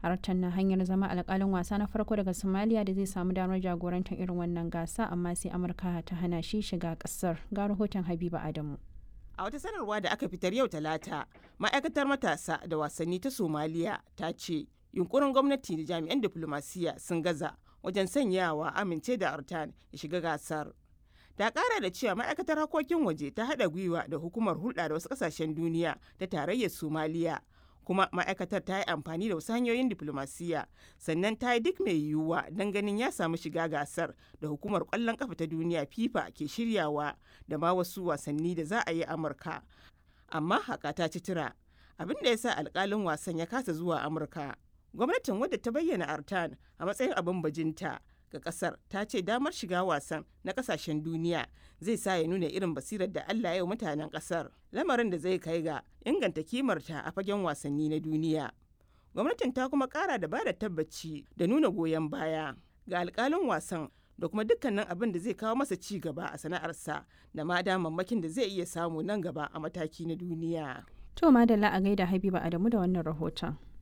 Artan na hanyar zama alkalin wasa na farko daga Somalia da zai samu damar jagorantar irin wannan gasa, amma sai Amurka ta hana shi shiga kasar. Ga rahoton Habiba Adamu. A wata sanarwa da aka fitar yau Talata, ma'aikatar matasa da wasanni ta Somaliya ta ce yunkurin gwamnati da jami'an diflomasiyya sun gaza wajen sanyawa amince da Artan ya shiga gasar. Ta kara da cewa ma'aikatar harkokin waje ta haɗa gwiwa da hukumar hulɗa da wasu ƙasashen duniya ta tarayyar Somaliya, kuma ma'aikatar ta yi amfani da wasu hanyoyin diflomasiyya, sannan ta yi duk mai yiwuwa don ganin ya samu shiga gasar da hukumar ƙwallon ƙafa ta duniya FIFA ke shiryawa da ma wasu wasanni da za a yi Amurka. Amma haka ta ci tura, abin da ya sa alƙalin wasan ya kasa zuwa Amurka. Gwamnatin, wadda ta bayyana Artan a matsayin abin bajinta ga kasar, ta ce damar shiga wasan na kasashen duniya zai sa ya nuna irin basirar da Allah ya yi mutanen kasar, lamarin da zai kai ga inganta kimarta a fagen wasanni na duniya. Gwamnatin ta kuma kara da bada tabbaci da nuna goyon baya ga alkalin wasan da kuma dukkanin abin da zai kawo masa ci gaba a sana'arsa da ma damammakin da zai iya samu nan gaba a mataki na duniya. To madalla, a gaida Habiba Adamu da wannan rahoton.